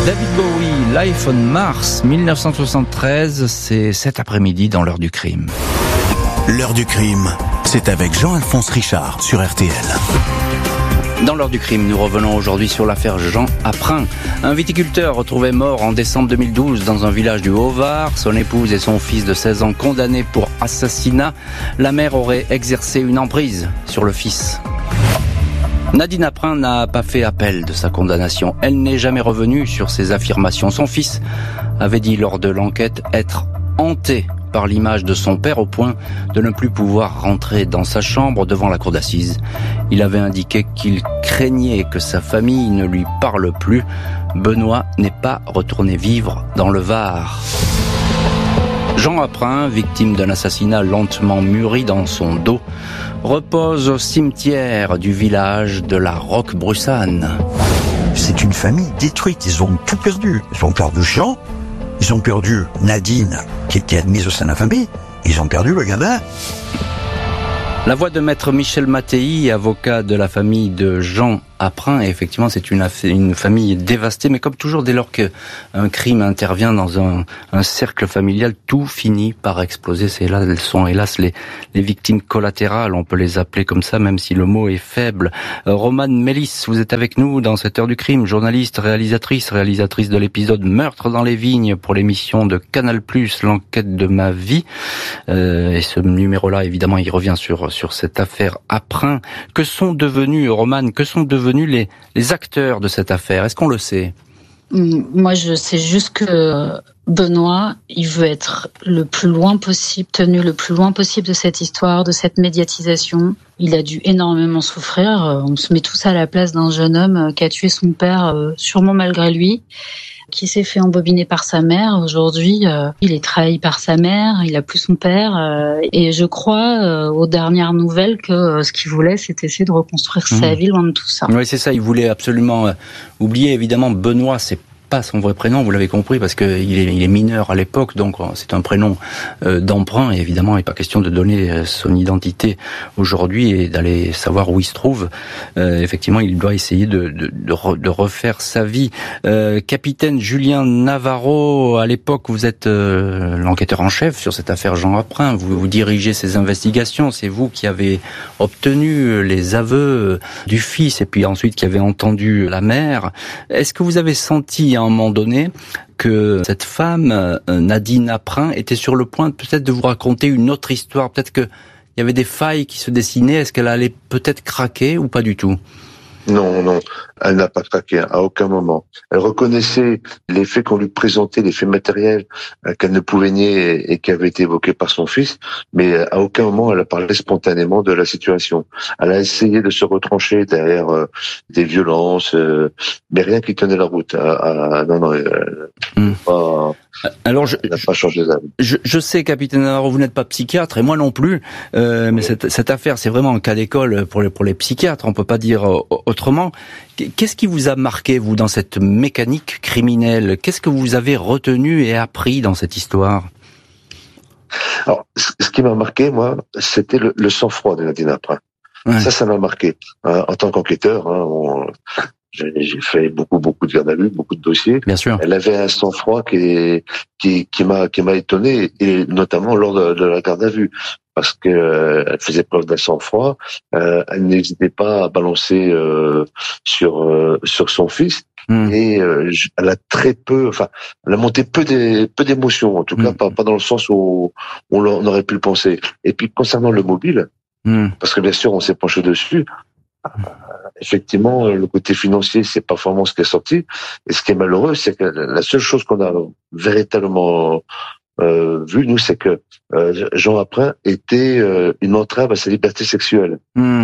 David Bowie, Life on Mars, 1973, c'est cet après-midi dans l'heure du crime. L'heure du crime, c'est avec Jean-Alphonse Richard sur RTL. Dans l'heure du crime, nous revenons aujourd'hui sur l'affaire Jean Aprin. Un viticulteur retrouvé mort en décembre 2012 dans un village du Haut-Var. Son épouse et son fils de 16 ans condamnés pour assassinat. La mère aurait exercé une emprise sur le fils. Nadine Aprin n'a pas fait appel de sa condamnation. Elle n'est jamais revenue sur ses affirmations. Son fils avait dit lors de l'enquête être hanté par l'image de son père au point de ne plus pouvoir rentrer dans sa chambre devant la cour d'assises. Il avait indiqué qu'il craignait que sa famille ne lui parle plus. Benoît n'est pas retourné vivre dans le Var. Jean Aprin, victime d'un assassinat lentement mûri dans son dos, repose au cimetière du village de la Roquebrussane. C'est une famille détruite, ils ont tout perdu. Ils ont perdu Jean, ils ont perdu Nadine, qui était admise au sein de la famille, ils ont perdu le gamin. La voix de maître Michel Mattei, avocat de la famille de Jean Aprin, et effectivement c'est une famille dévastée, mais comme toujours dès lors qu'un crime intervient dans un cercle familial, tout finit par exploser. C'est là, elles sont hélas les victimes collatérales, on peut les appeler comme ça, même si le mot est faible. Romane Mélis, vous êtes avec nous dans cette heure du crime, journaliste, réalisatrice de l'épisode Meurtre dans les vignes pour l'émission de Canal+, l'enquête de ma vie. Et ce numéro-là, évidemment, il revient sur cette affaire Aprin. Que sont devenus, Romane, les acteurs de cette affaire? Est-ce qu'on le sait? Moi, je sais juste que Benoît, il veut être le plus loin possible, tenu le plus loin possible de cette histoire, de cette médiatisation. Il a dû énormément souffrir. On se met tous à la place d'un jeune homme qui a tué son père, sûrement malgré lui, qui s'est fait embobiner par sa mère. Aujourd'hui, il est trahi par sa mère, il a plus son père. Et je crois, aux dernières nouvelles, que ce qu'il voulait, c'était essayer de reconstruire sa vie loin de tout ça. Oui, c'est ça, il voulait absolument oublier. Évidemment, Benoît, c'est pas son vrai prénom, vous l'avez compris, parce que il est mineur à l'époque, donc c'est un prénom d'emprunt, et évidemment il n'est pas question de donner son identité aujourd'hui et d'aller savoir où il se trouve. Effectivement, il doit essayer de refaire sa vie. Capitaine Julien Navarro, à l'époque vous êtes l'enquêteur en chef sur cette affaire Jean Aprin, vous dirigez ces investigations, c'est vous qui avez obtenu les aveux du fils et puis ensuite qui avez entendu la mère. Est-ce que vous avez senti à un moment donné que cette femme, Nadine Aprin, était sur le point peut-être de vous raconter une autre histoire? Peut-être qu'il y avait des failles qui se dessinaient. Est-ce qu'elle allait peut-être craquer ou pas du tout? Non, elle n'a pas craqué à aucun moment. Elle reconnaissait les faits qu'on lui présentait, les faits matériels qu'elle ne pouvait nier et qui avaient été évoqués par son fils, mais à aucun moment elle a parlé spontanément de la situation. Elle a essayé de se retrancher derrière des violences, mais rien qui tenait la route. Alors, elle n'a pas changé d'avis. Je sais, capitaine Navarro, vous n'êtes pas psychiatre et moi non plus, mais cette affaire, c'est vraiment un cas d'école pour les psychiatres. On peut pas dire autrement. Qu'est-ce qui vous a marqué, vous, dans cette mécanique criminelle? Qu'est-ce que vous avez retenu et appris dans cette histoire? Alors, ce qui m'a marqué, moi, c'était le sang-froid de Nadine Aprin. Ouais. Ça m'a marqué. En tant qu'enquêteur, j'ai fait beaucoup de garde à vue, beaucoup de dossiers. Bien sûr. Elle avait un sang-froid qui m'a étonné, et notamment lors de la garde à vue, parce que elle faisait preuve d'un sang-froid. Elle n'hésitait pas à balancer sur son fils. Et elle a elle a monté peu d'émotions, en tout cas pas dans le sens où on aurait pu le penser. Et puis concernant le mobile, parce que bien sûr on s'est penché dessus. Effectivement, le côté financier, c'est pas vraiment ce qui est sorti. Et ce qui est malheureux, c'est que la seule chose qu'on a véritablement vu, nous, c'est que Jean Aprin était une entrave à sa liberté sexuelle.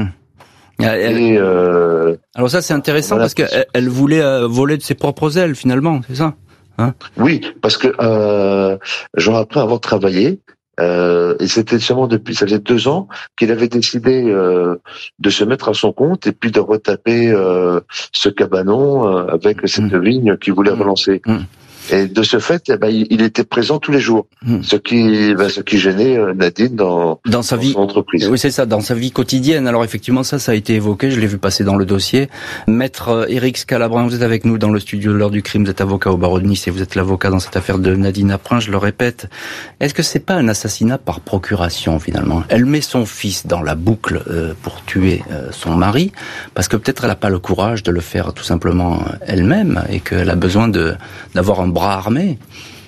Alors ça, c'est intéressant, voilà, parce qu'elle voulait voler de ses propres ailes, finalement, c'est ça, hein? Oui, parce que Jean Aprin, avant de travailler, et c'était seulement ça faisait 2 ans qu'il avait décidé de se mettre à son compte et puis de retaper ce cabanon avec cette vigne qu'il voulait relancer. Et de ce fait, il était présent tous les jours. Ce qui gênait Nadine dans sa vie, son entreprise. Oui, c'est ça, dans sa vie quotidienne. Alors effectivement, ça a été évoqué, je l'ai vu passer dans le dossier. Maître Éric Scalabrin, vous êtes avec nous dans le studio de l'heure du crime, vous êtes avocat au barreau de Nice et vous êtes l'avocat dans cette affaire de Nadine Aprin, je le répète. Est-ce que c'est pas un assassinat par procuration finalement? Elle met son fils dans la boucle pour tuer son mari, parce que peut-être elle n'a pas le courage de le faire tout simplement elle-même et qu'elle a besoin d'avoir un bras armé.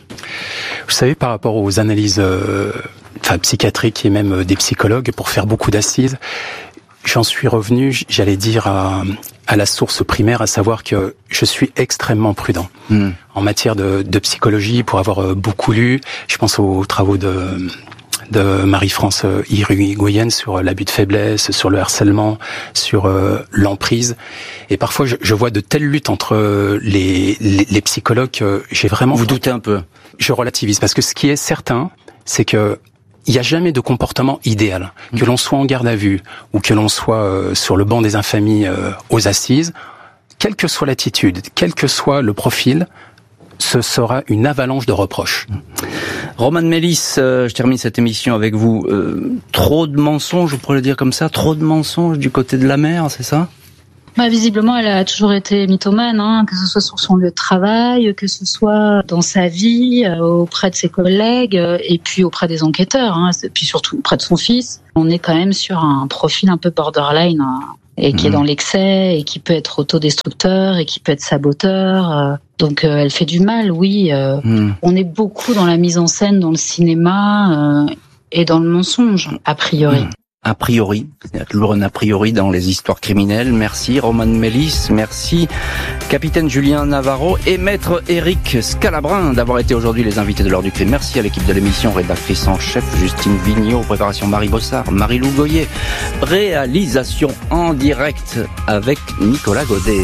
Vous savez, par rapport aux analyses psychiatriques et même des psychologues, pour faire beaucoup d'assises, j'en suis revenu, j'allais dire, à la source primaire, à savoir que je suis extrêmement prudent en matière de psychologie, pour avoir beaucoup lu. Je pense aux travaux de Marie-France Irigoyen sur l'abus de faiblesse, sur le harcèlement, sur l'emprise. Et parfois, je vois de telles luttes entre les psychologues que j'ai vraiment... Vous doutez un peu? Je relativise, parce que ce qui est certain, c'est que il n'y a jamais de comportement idéal. Que l'on soit en garde à vue ou que l'on soit sur le banc des infamies aux assises, quelle que soit l'attitude, quel que soit le profil, ce sera une avalanche de reproches. Romane Mélis, je termine cette émission avec vous. Trop de mensonges, vous pourrez le dire comme ça, trop de mensonges du côté de la mère, c'est ça? Visiblement, elle a toujours été mythomane, que ce soit sur son lieu de travail, que ce soit dans sa vie, auprès de ses collègues, et puis auprès des enquêteurs, et puis surtout auprès de son fils. On est quand même sur un profil un peu borderline, et qui est dans l'excès, et qui peut être autodestructeur, et qui peut être saboteur. Donc elle fait du mal, oui. On est beaucoup dans la mise en scène, dans le cinéma, et dans le mensonge, a priori. A priori, il y a toujours un a priori dans les histoires criminelles. Merci Romane Mélis, merci capitaine Julien Navarro et maître Éric Scalabrin d'avoir été aujourd'hui les invités de l'heure du crime. Merci à l'équipe de l'émission, rédactrice en chef Justine Vignot, préparation Marie Bossard, Marie-Lou Goyer, réalisation en direct avec Nicolas Godet.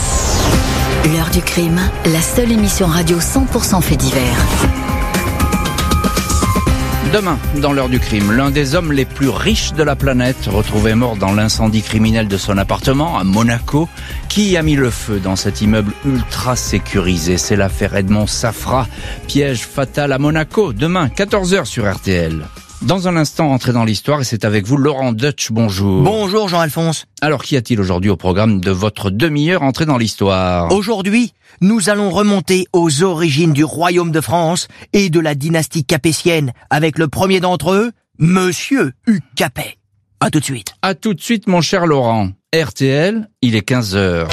L'heure du crime, la seule émission radio 100% fait divers. Demain, dans l'heure du crime, l'un des hommes les plus riches de la planète, retrouvé mort dans l'incendie criminel de son appartement à Monaco. Qui a mis le feu dans cet immeuble ultra sécurisé? C'est l'affaire Edmond Safra, piège fatal à Monaco. Demain, 14h sur RTL. Dans un instant, entrez dans l'histoire et c'est avec vous Laurent Deutsch, bonjour. Bonjour Jean-Alphonse. Alors, qu'y a-t-il aujourd'hui au programme de votre demi-heure entrée dans l'histoire? Aujourd'hui, nous allons remonter aux origines du royaume de France et de la dynastie capétienne avec le premier d'entre eux, Monsieur Hugues Capet. À tout de suite. À tout de suite, mon cher Laurent. RTL, il est 15h.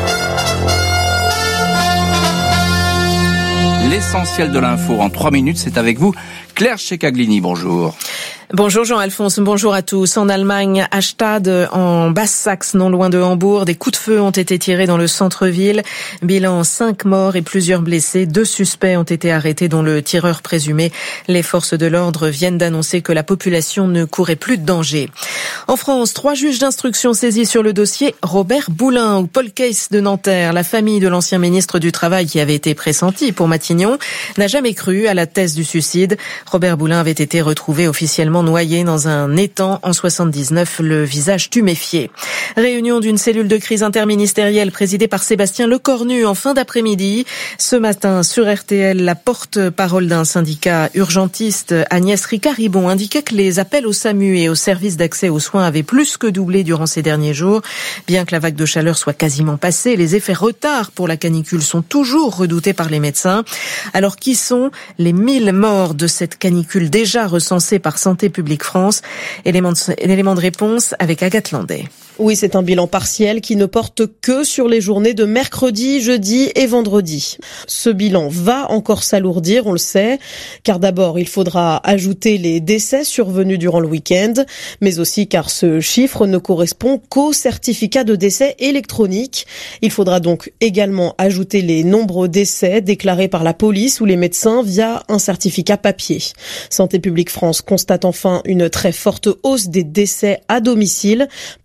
L'essentiel de l'info en 3 minutes, c'est avec vous, Claire Checaglini, bonjour. Bonjour Jean-Alphonse, bonjour à tous. En Allemagne, à Stade, en Basse-Saxe, non loin de Hambourg, des coups de feu ont été tirés dans le centre-ville. Bilan 5 morts et plusieurs blessés. 2 suspects ont été arrêtés, dont le tireur présumé. Les forces de l'ordre viennent d'annoncer que la population ne courait plus de danger. En France, 3 juges d'instruction saisis sur le dossier Robert Boulin ou Paul Case de Nanterre. La famille de l'ancien ministre du Travail, qui avait été pressenti pour Matignon, n'a jamais cru à la thèse du suicide. Robert Boulin avait été retrouvé officiellement noyé dans un étang en 79, le visage tuméfié. Réunion d'une cellule de crise interministérielle présidée par Sébastien Lecornu en fin d'après-midi. Ce matin, sur RTL, la porte-parole d'un syndicat urgentiste, Agnès Ricard-Ribon, indiquait que les appels au SAMU et aux services d'accès aux soins avaient plus que doublé durant ces derniers jours. Bien que la vague de chaleur soit quasiment passée, les effets retard pour la canicule sont toujours redoutés par les médecins. Alors, qui sont les 1000 morts de cette canicule déjà recensée par Santé publique France? Élément de réponse avec Agathe Landais. Oui, c'est un bilan partiel qui ne porte que sur les journées de mercredi, jeudi et vendredi. Ce bilan va encore s'alourdir, on le sait, car d'abord, il faudra ajouter les décès survenus durant le week-end, mais aussi car ce chiffre ne correspond qu'au certificat de décès électronique. Il faudra donc également ajouter les nombreux décès déclarés par la police ou les médecins via un certificat papier. Santé publique France constate enfin une très forte hausse des décès à domicile, plus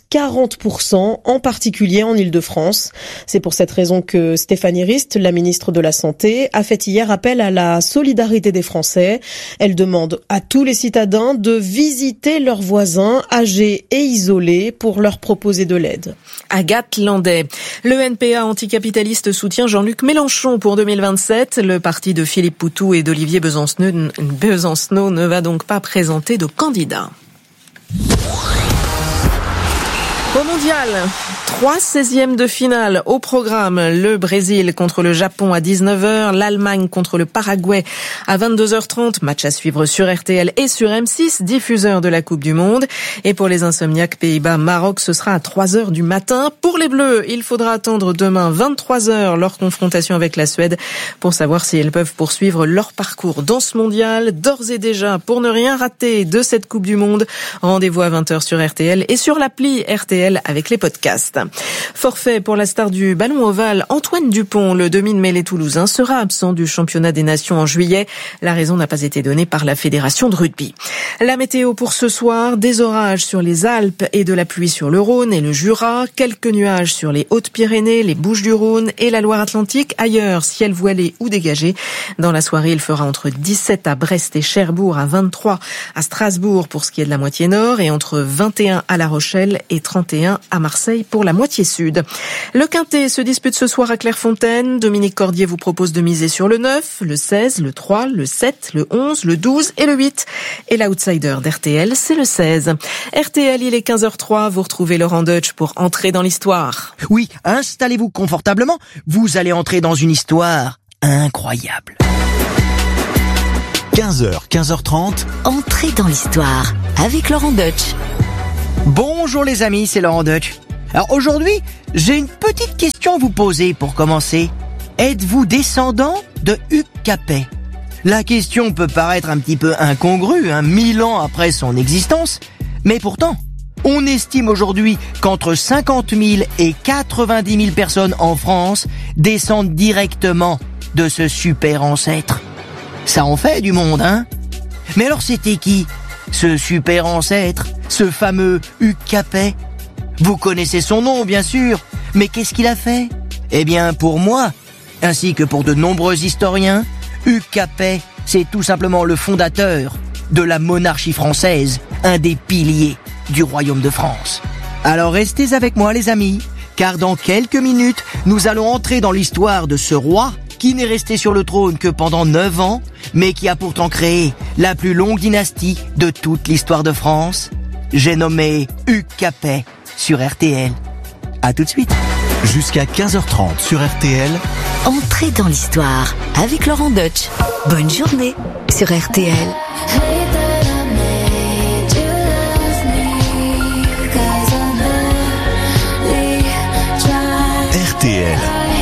40%, en particulier en Île-de-France. C'est pour cette raison que Stéphanie Rist, la ministre de la Santé, a fait hier appel à la solidarité des Français. Elle demande à tous les citadins de visiter leurs voisins âgés et isolés pour leur proposer de l'aide. Agathe Landais. Le NPA anticapitaliste soutient Jean-Luc Mélenchon pour 2027. Le parti de Philippe Poutou et d'Olivier Besancenot ne va donc pas présenter de candidat. Au mondial, 3 16e de finale au programme. Le Brésil contre le Japon à 19h, l'Allemagne contre le Paraguay à 22h30. Match à suivre sur RTL et sur M6, diffuseur de la Coupe du Monde. Et pour les insomniaques Pays-Bas-Maroc, ce sera à 3h du matin. Pour les Bleus, il faudra attendre demain 23h leur confrontation avec la Suède pour savoir si elles peuvent poursuivre leur parcours dans ce mondial. D'ores et déjà, pour ne rien rater de cette Coupe du Monde, rendez-vous à 20h sur RTL et sur l'appli RTL avec les podcasts. Forfait pour la star du ballon ovale, Antoine Dupont, le demi-de-mêlée toulousain, sera absent du championnat des nations en juillet. La raison n'a pas été donnée par la fédération de rugby. La météo pour ce soir, des orages sur les Alpes et de la pluie sur le Rhône et le Jura, quelques nuages sur les Hautes-Pyrénées, les Bouches-du-Rhône et la Loire-Atlantique. Ailleurs, ciel voilé ou dégagé. Dans la soirée, il fera entre 17 à Brest et Cherbourg, à 23 à Strasbourg pour ce qui est de la moitié nord et entre 21 à La Rochelle et 31 à Marseille pour la moitié sud. Le Quintet se dispute ce soir à Clairefontaine. Dominique Cordier vous propose de miser sur le 9, le 16, le 3, le 7, le 11, le 12 et le 8. Et l'outsider d'RTL, c'est le 16. RTL, il est 15h03. Vous retrouvez Laurent Deutsch pour entrer dans l'histoire. Oui, installez-vous confortablement. Vous allez entrer dans une histoire incroyable. 15h, 15h30. Entrez dans l'histoire avec Laurent Deutsch. Bonjour les amis, c'est Laurent Deutsch. Alors aujourd'hui, j'ai une petite question à vous poser pour commencer. Êtes-vous descendant de Hugues Capet ? La question peut paraître un petit peu incongrue, 1000 ans après son existence, mais pourtant, on estime aujourd'hui qu'entre 50 000 et 90 000 personnes en France descendent directement de ce super ancêtre. Ça en fait du monde, hein ? Mais alors c'était qui ? Ce super ancêtre, ce fameux Hugues Capet. Vous connaissez son nom, bien sûr, mais qu'est-ce qu'il a fait ? Eh bien, pour moi, ainsi que pour de nombreux historiens, Hugues Capet, c'est tout simplement le fondateur de la monarchie française, un des piliers du royaume de France. Alors restez avec moi, les amis, car dans quelques minutes, nous allons entrer dans l'histoire de ce roi qui n'est resté sur le trône que pendant 9 ans, mais qui a pourtant créé la plus longue dynastie de toute l'histoire de France. J'ai nommé Hugues Capet sur RTL. À tout de suite. Jusqu'à 15h30 sur RTL. Entrez dans l'histoire avec Laurent Deutsch. Bonne journée sur RTL. RTL.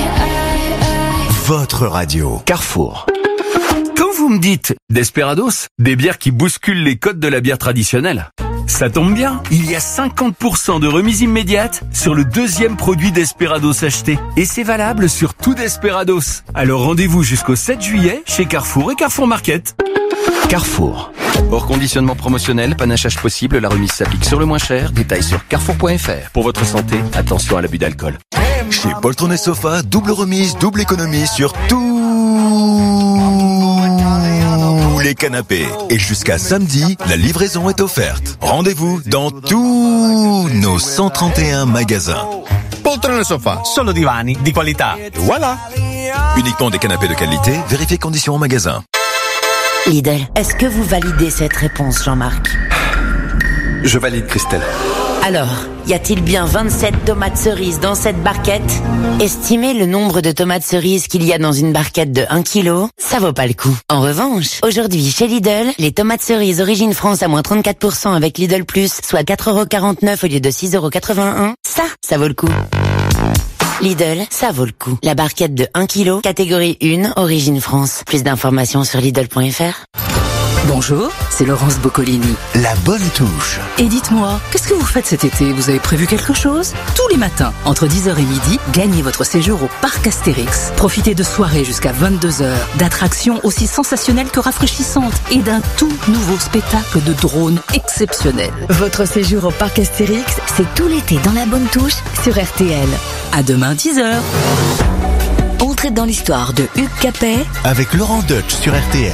Votre radio. Carrefour. Quand vous me dites Desperados, des bières qui bousculent les codes de la bière traditionnelle, ça tombe bien, il y a 50% de remise immédiate sur le deuxième produit Desperados acheté. Et c'est valable sur tout Desperados. Alors rendez-vous jusqu'au 7 juillet chez Carrefour et Carrefour Market. Carrefour. Hors conditionnement promotionnel, panachage possible, la remise s'applique sur le moins cher. Détails sur carrefour.fr. Pour votre santé, attention à l'abus d'alcool. Chez Poltron et Sofa, double remise, double économie sur tous les canapés. Et jusqu'à samedi, la livraison est offerte. Rendez-vous dans tous nos 131 magasins. Poltron et Sofa, solo divani di qualità. Voilà. Uniquement des canapés de qualité, vérifiez conditions en magasin. Lidl, est-ce que vous validez cette réponse, Jean-Marc ? Je valide, Christelle. Alors, y a-t-il bien 27 tomates cerises dans cette barquette ? Estimez le nombre de tomates cerises qu'il y a dans une barquette de 1 kg, ça vaut pas le coup. En revanche, aujourd'hui chez Lidl, les tomates cerises Origine France à moins 34% avec Lidl Plus, soit 4,49€ au lieu de 6,81€, ça vaut le coup. Lidl, ça vaut le coup. La barquette de 1 kg, catégorie 1, Origine France. Plus d'informations sur Lidl.fr. Bonjour, c'est Laurence Boccolini. La bonne touche. Et dites-moi, qu'est-ce que vous faites cet été? Vous avez prévu quelque chose? Tous les matins, entre 10h et midi, gagnez votre séjour au Parc Astérix. Profitez de soirées jusqu'à 22h, d'attractions aussi sensationnelles que rafraîchissantes et d'un tout nouveau spectacle de drones exceptionnel. Votre séjour au Parc Astérix, c'est tout l'été dans la bonne touche sur RTL. À demain 10h. Entrez dans l'histoire de Hugues Capet avec Laurent Deutsch sur RTL.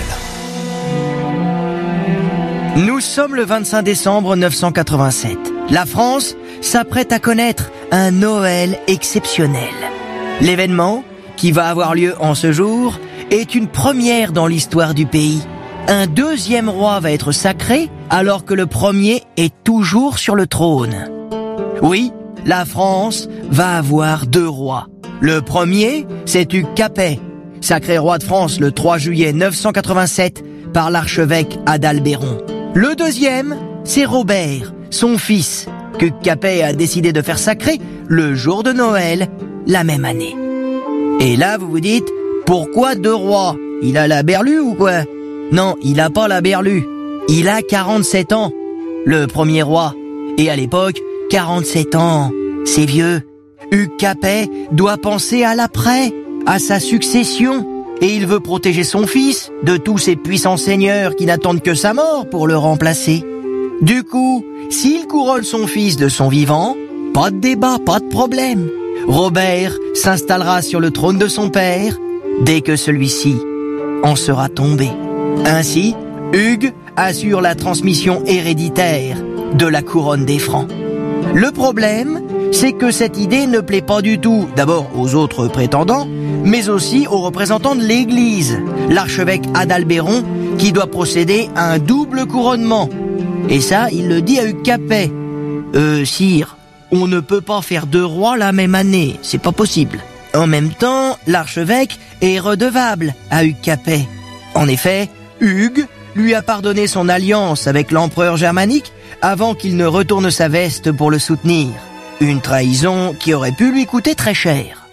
Nous sommes le 25 décembre 987. La France s'apprête à connaître un Noël exceptionnel. L'événement, qui va avoir lieu en ce jour, est une première dans l'histoire du pays. Un deuxième roi va être sacré, alors que le premier est toujours sur le trône. Oui, la France va avoir 2 rois. Le premier, c'est Hugues Capet, sacré roi de France le 3 juillet 987 par l'archevêque Adalbéron. Le deuxième, c'est Robert, son fils, qu'Hugues Capet a décidé de faire sacrer le jour de Noël, la même année. Et là, vous vous dites, pourquoi 2 rois? Il a la berlue ou quoi? Non, il a pas la berlue. Il a 47 ans, le premier roi. Et à l'époque, 47 ans, c'est vieux. Hugues Capet doit penser à l'après, à sa succession. Et il veut protéger son fils de tous ces puissants seigneurs qui n'attendent que sa mort pour le remplacer. Du coup, s'il couronne son fils de son vivant, pas de débat, pas de problème. Robert s'installera sur le trône de son père dès que celui-ci en sera tombé. Ainsi, Hugues assure la transmission héréditaire de la couronne des Francs. Le problème, c'est que cette idée ne plaît pas du tout, d'abord aux autres prétendants, mais aussi aux représentants de l'Église, l'archevêque Adalbéron, qui doit procéder à un double couronnement. Et ça, il le dit à Hugues Capet. Sire, on ne peut pas faire 2 rois la même année, c'est pas possible. En même temps, l'archevêque est redevable à Hugues Capet. En effet, Hugues lui a pardonné son alliance avec l'empereur germanique avant qu'il ne retourne sa veste pour le soutenir. Une trahison qui aurait pu lui coûter très cher.